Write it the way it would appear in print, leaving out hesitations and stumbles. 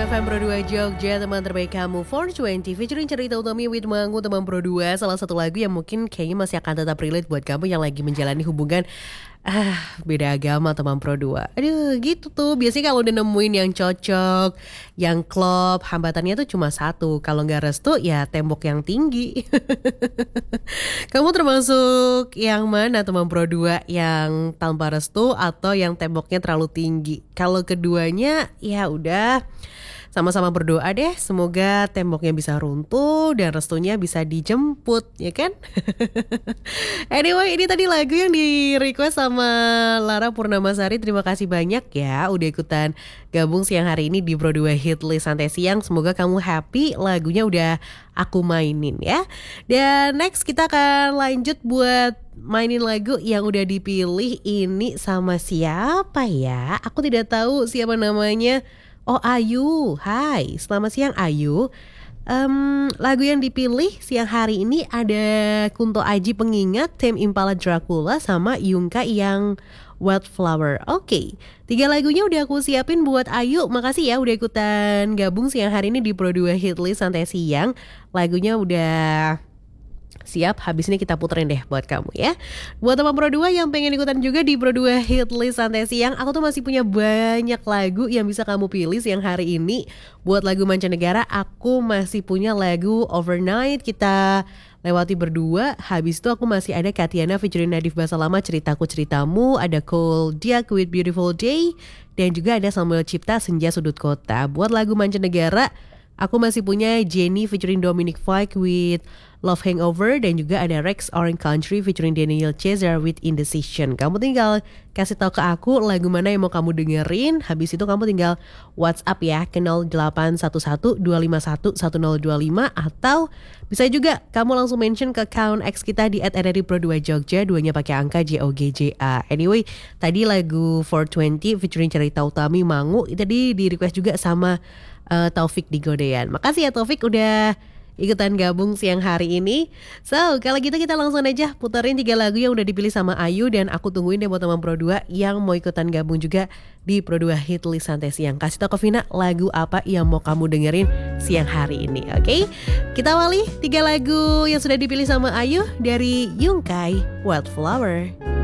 FM Pro 2 Jogja, teman terbaik kamu 420 featuring cerita utami with Mangu teman Pro 2. Salah satu lagu yang mungkin kayaknya masih akan tetap relate buat kamu yang lagi menjalani hubungan beda agama teman Pro 2. Aduh gitu tuh, biasanya kalau udah nemuin yang cocok, yang klop, hambatannya tuh cuma satu. Kalau gak restu ya tembok yang tinggi. Kamu termasuk yang mana teman Pro 2? Yang tanpa restu atau yang temboknya terlalu tinggi? Kalau keduanya ya udah, sama-sama berdoa deh, semoga temboknya bisa runtuh dan restunya bisa dijemput, ya kan? Anyway, ini tadi lagu yang di request sama Lara Purnamasari. Terima kasih banyak ya udah ikutan gabung siang hari ini di Pro 2 Hit List Santai Siang. Semoga kamu happy, lagunya udah aku mainin ya. Dan next kita akan lanjut buat mainin lagu yang udah dipilih. Ini sama siapa ya? Aku tidak tahu siapa namanya. Oh, Ayu. Hai, selamat siang Ayu. Lagu yang dipilih siang hari ini ada Kunto Aji Pengingat, Tame Impala Dracula, sama Yungka yang Wildflower. Oke, 3 lagunya udah aku siapin buat Ayu. Makasih ya udah ikutan gabung siang hari ini di Pro 2 Hit List Santai Siang. Lagunya udah siap, habis ini kita puterin deh buat kamu ya. Buat teman Pro 2 yang pengen ikutan juga di Pro 2 Hit List Santai Siang, aku tuh masih punya banyak lagu yang bisa kamu pilih siang hari ini. Buat lagu mancanegara, aku masih punya lagu Overnight, kita lewati berdua. Habis itu aku masih ada Katiana featuring Nadif Basalama, Ceritaku Ceritamu. Ada Cole Diak with Beautiful Day. Dan juga ada Samuel Cipta, Senja Sudut Kota. Buat lagu mancanegara, aku masih punya Jenny featuring Dominic Fike with Love Hangover. Dan juga ada Rex Orange Country featuring Daniel Caesar with Indecision. Kamu tinggal kasih tahu ke aku lagu mana yang mau kamu dengerin. Habis itu kamu tinggal WhatsApp ya ke 0811-251-1025. Atau bisa juga kamu langsung mention ke account X kita di @RRI_Pro2Jogja, 2-nya pakai angka JOGJA. Anyway, tadi lagu 420 featuring Cerita Utami Mangu tadi di request juga sama Taufik di Godean. Makasih ya Taufik udah ikutan gabung siang hari ini. So, kalau gitu kita langsung aja puterin 3 lagu yang udah dipilih sama Ayu. Dan aku tungguin deh buat teman Pro 2 yang mau ikutan gabung juga di Pro 2 Hit List Santai Siang. Kasih tau ke Vina lagu apa yang mau kamu dengerin siang hari ini, oke? Kita awali 3 lagu yang sudah dipilih sama Ayu dari Yungkai, Wildflower.